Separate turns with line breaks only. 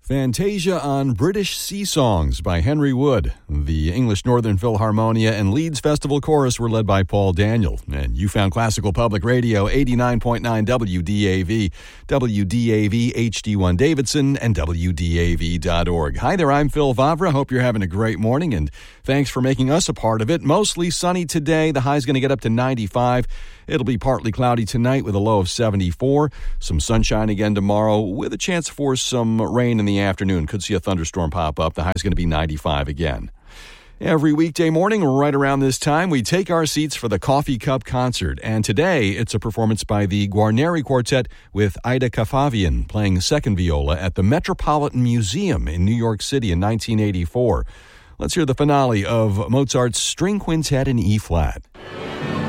Fantasia on British Sea Songs by Henry Wood. The English Northern Philharmonia and Leeds Festival Chorus were led by Paul Daniel. And you found Classical Public Radio, 89.9 WDAV, WDAV HD1 Davidson, and WDAV.org. Hi there, I'm Phil Vavra. Hope you're having a great morning, and thanks for making us a part of it. Mostly sunny today. The high's going to get up to 95. It'll be partly cloudy tonight with a low of 74. Some sunshine again tomorrow with a chance for some rain in the afternoon. Could see a thunderstorm pop up. The high's going to be 95 again. Every weekday morning, right around this time, we take our seats for the Coffee Cup Concert. And today, it's a performance by the Guarneri Quartet with Ida Kafavian playing second viola at the Metropolitan Museum in New York City in 1984. Let's hear the finale of Mozart's String Quintet in E-flat.